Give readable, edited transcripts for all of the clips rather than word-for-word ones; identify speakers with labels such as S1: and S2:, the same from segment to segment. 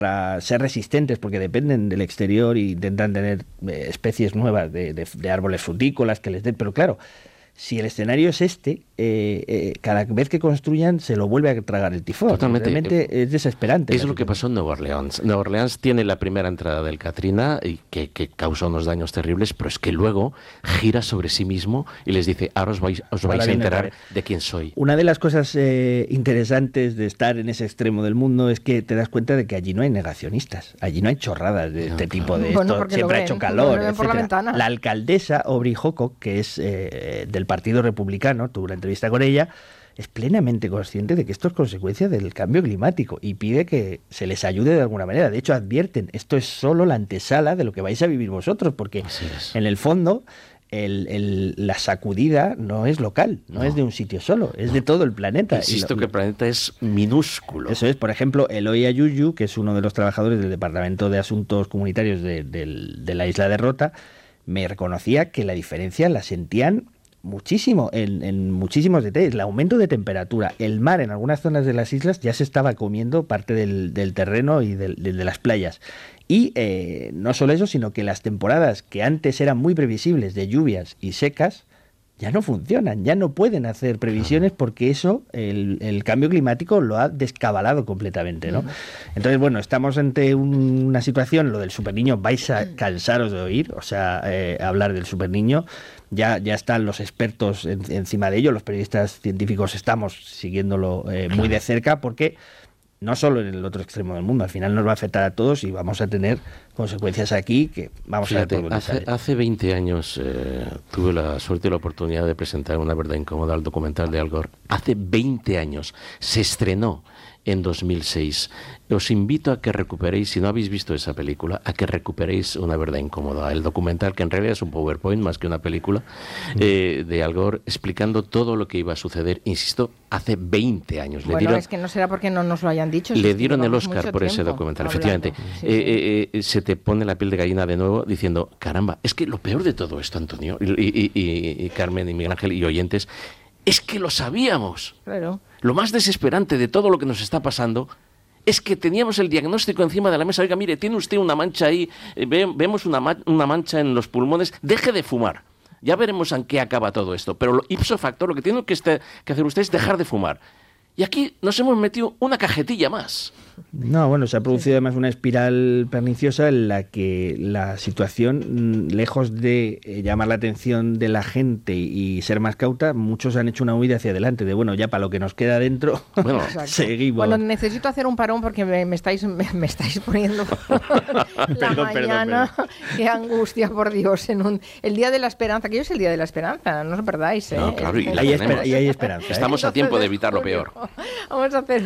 S1: para ser resistentes, porque dependen del exterior e intentan tener especies nuevas de árboles frutícolas que les den, pero claro, si el escenario es cada vez que construyan se lo vuelve a tragar el tifón.
S2: Totalmente.
S1: Realmente es desesperante.
S2: Es lo que pasó en Nueva Orleans. Nueva Orleans tiene la primera entrada del Katrina y que causó unos daños terribles, pero es que luego gira sobre sí mismo y les dice, ahora os vais a enterar de quién soy.
S1: Una de las cosas interesantes de estar en ese extremo del mundo es que te das cuenta de que allí no hay negacionistas, allí no hay chorradas de este tipo de esto, siempre ha hecho calor, etcétera. La alcaldesa Aubrey Hocock, que es del Partido Republicano, tuvo una entrevista con ella, es plenamente consciente de que esto es consecuencia del cambio climático y pide que se les ayude de alguna manera. De hecho, advierten, esto es solo la antesala de lo que vais a vivir vosotros, porque en el fondo la sacudida no es local, no es de un sitio solo, es de todo el planeta.
S2: Insisto que el planeta es minúsculo.
S1: Eso es, por ejemplo, Eloy Ayuyu, que es uno de los trabajadores del Departamento de Asuntos Comunitarios de la isla de Rota, me reconocía que la diferencia la sentían muchísimo, en muchísimos detalles. El aumento de temperatura, el mar en algunas zonas de las islas ya se estaba comiendo parte del terreno y de las playas. Y no solo eso, sino que las temporadas que antes eran muy previsibles de lluvias y secas, ya no funcionan, ya no pueden hacer previsiones porque eso, el cambio climático lo ha descabalado completamente, ¿no? Entonces, bueno, estamos ante una situación, lo del superniño, vais a cansaros de oír, o sea, hablar del superniño. Ya están los expertos encima de ello, los periodistas científicos estamos siguiéndolo muy de cerca, porque no solo en el otro extremo del mundo, al final nos va a afectar a todos y vamos a tener consecuencias aquí que vamos a ver por dónde sale.
S2: Hace 20 años tuve la suerte y la oportunidad de presentar Una verdad incómoda, el documental de Al Gore. Hace 20 años se estrenó en 2006. Os invito a que recuperéis, si no habéis visto esa película, a que recuperéis Una verdad incómoda, el documental que en realidad es un PowerPoint más que una película, de Al Gore, explicando todo lo que iba a suceder, insisto, hace 20 años.
S3: Es que no será porque no nos lo hayan dicho.
S2: Le dieron el Oscar por ese documental, efectivamente. Se te pone la piel de gallina de nuevo diciendo, caramba, es que lo peor de todo esto, Antonio, y Carmen y Miguel Ángel y oyentes, es que lo sabíamos.
S3: Claro.
S2: Lo más desesperante de todo lo que nos está pasando es que teníamos el diagnóstico encima de la mesa. Oiga, mire, tiene usted una mancha ahí, vemos una mancha en los pulmones, deje de fumar. Ya veremos en qué acaba todo esto. Pero ipso facto, lo que tiene que hacer usted es dejar de fumar. Y aquí nos hemos metido una cajetilla más.
S1: No, bueno, se ha producido además una espiral perniciosa en la que la situación, lejos de llamar la atención de la gente y ser más cauta, muchos han hecho una huida hacia adelante, de bueno, ya para lo que nos queda dentro,
S2: bueno,
S1: seguimos.
S3: Bueno, necesito hacer un parón porque me estáis poniendo mañana. Qué angustia, por Dios, el Día de la Esperanza, que hoy es el Día de la Esperanza, no os perdáis.
S2: No, claro, y
S1: hay esperanza.
S2: Estamos a tiempo de evitar lo peor.
S3: Vamos a hacer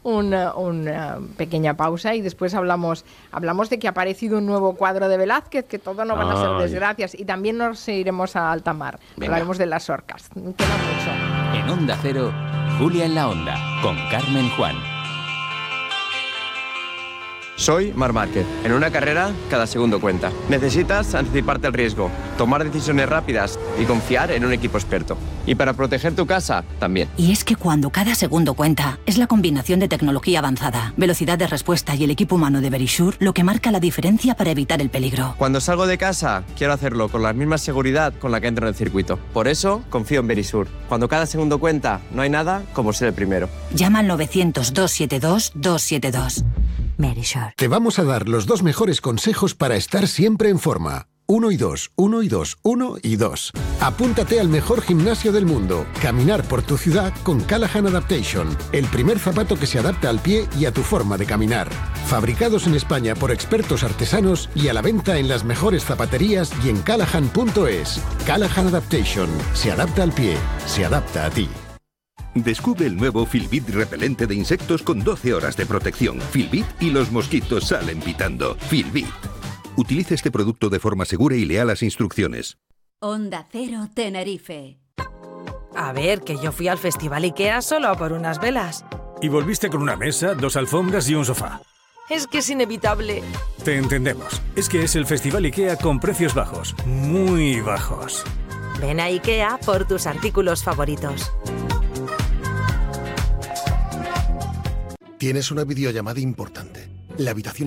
S3: una pequeña pausa y después hablamos de que ha aparecido un nuevo cuadro de Velázquez, que todo no van a ser desgracias, y también nos iremos a alta mar.
S2: Venga.
S3: Hablaremos de las orcas. Queda mucho.
S4: En Onda Cero, Julia en la Onda, con Carmen Juan.
S5: Soy Marc Márquez. En una carrera, cada segundo cuenta. Necesitas anticiparte al riesgo, tomar decisiones rápidas y confiar en un equipo experto. Y para proteger tu casa, también.
S6: Y es que cuando cada segundo cuenta, es la combinación de tecnología avanzada, velocidad de respuesta y el equipo humano de Verisure lo que marca la diferencia para evitar el peligro.
S5: Cuando salgo de casa, quiero hacerlo con la misma seguridad con la que entro en el circuito. Por eso, confío en Verisure. Cuando cada segundo cuenta, no hay nada como ser el primero.
S6: Llama al 900-272-272. Verisure.
S7: Te vamos a dar los dos mejores consejos para estar siempre en forma. 1 y 2, 1 y 2, 1 y 2. Apúntate al mejor gimnasio del mundo. Caminar por tu ciudad con Callahan Adaptation. El primer zapato que se adapta al pie y a tu forma de caminar. Fabricados en España por expertos artesanos y a la venta en las mejores zapaterías y en callahan.es. Callahan Adaptation. Se adapta al pie. Se adapta a ti.
S8: Descubre el nuevo Filbit repelente de insectos con 12 horas de protección. Filbit y los mosquitos salen pitando. Filbit. Utilice este producto de forma segura y lea las instrucciones.
S9: Onda Cero Tenerife.
S10: A ver, que yo fui al Festival IKEA solo por unas velas.
S11: Y volviste con una mesa, 2 alfombras y un sofá.
S10: Es que es inevitable.
S11: Te entendemos. Es que es el Festival IKEA con precios bajos. Muy bajos.
S10: Ven a IKEA por tus artículos favoritos.
S12: Tienes una videollamada importante. La habitación